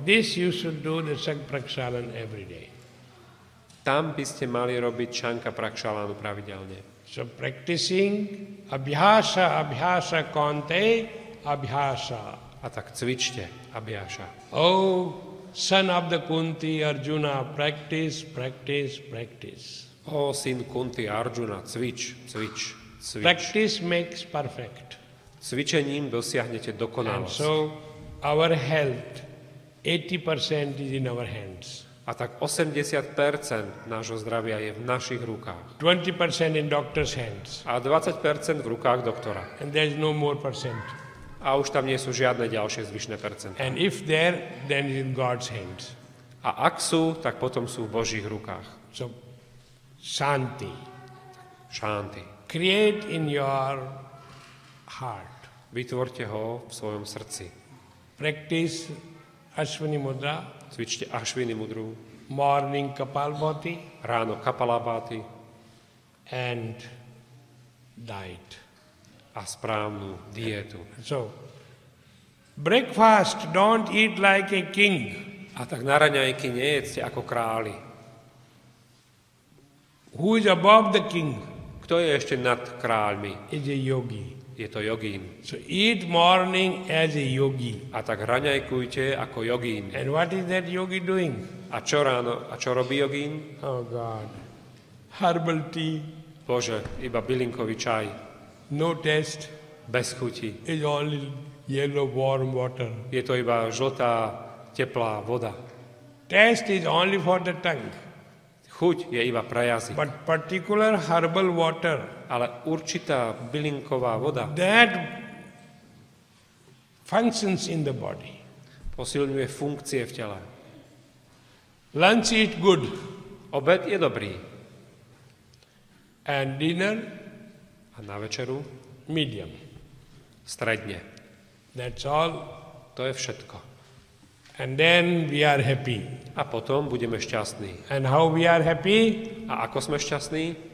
this you should do the Shak Prakshalan every day. Tam by ste mali robiť Šanka Prakšalánu pravidelne. So practicing abhyasa kante abhyasa. A tak cvičte abhyasa. Oh, son of the Kunti, Arjuna, practice. Ó, syn Kunti, Arjuna, cvič. Practice makes perfect. Cvičením dosiahnete And dokonalosť. so our health, 80% is in our hands. A tak 80% nášho zdravia je v našich rukách. 20% in doctor's hands. A 20% v rukách doktora. And there is no more percent. A už tam nie sú žiadne ďalšie zvyšné percentá. And if there, then it is in God's hands. A ak sú, tak potom sú v Božích rukách. So, Shanti. Šanty. Create in your heart. Vytvorte ho v svojom srdci. Practice Ashwini Mudra, Cvičte Ašvini mudru, morning Kapalbhati, ráno Kapalabhati and diet. a správnu dietu. So, breakfast, don't eat like a king. A tak na raňajky nejedzte ako králi. Who is above the king Kto je ešte nad kráľmi? is a yogi. Je to jogín. So eat morning as a yogi. A tak raňajkujte ako jogín. And what is that yogi doing? A čo ráno? A čo robí jogín? Oh God. Herbal tea, Bože, iba bylinkový čaj, no taste, bez chuti. is only yellow warm water. Je to iba žltá, teplá voda. Taste is only for the tongue. Chuť je iba pre jazyk. But particular herbal water, Ale určitá bylinková voda that functions in the body. posilňuje funkcie v tele. Lunch eat good Obed je dobrý. and dinner A na večeru medium. stredne. That's all. To je všetko. And then we are happy. A potom budeme šťastní. And how we are happy? A ako sme šťastní?